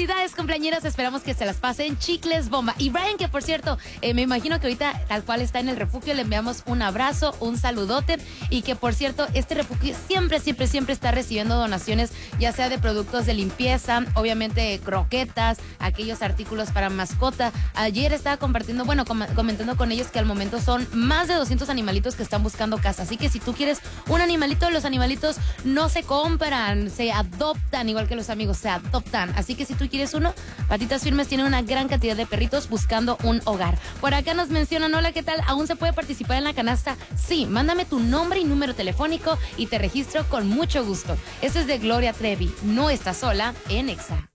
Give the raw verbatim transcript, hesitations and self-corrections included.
Felicidades, cumpleañeros. Esperamos que se las pasen chicles bomba. Y Brian, que por cierto, eh, me imagino que ahorita tal cual está en el refugio, le enviamos un abrazo, un saludote. Y que por cierto, este refugio siempre, siempre, siempre está recibiendo donaciones, ya sea de productos de limpieza, obviamente croquetas, aquellos artículos para mascota. Ayer estaba compartiendo, bueno, com comentando con ellos que al momento son más de doscientos animalitos que están buscando casa. Así que si tú quieres un animalito, los animalitos no se compran, se adoptan, igual que los amigos, se adoptan. Así que si tú quieres uno, Patitas Firmes tiene una gran cantidad de perritos buscando un hogar. Por acá nos mencionan, hola, ¿qué tal? ¿Aún se puede participar en la canasta? Sí, mándame tu nombre y número telefónico y te registro con mucho gusto. Eso es de Gloria Trevi. No estás sola en Exa.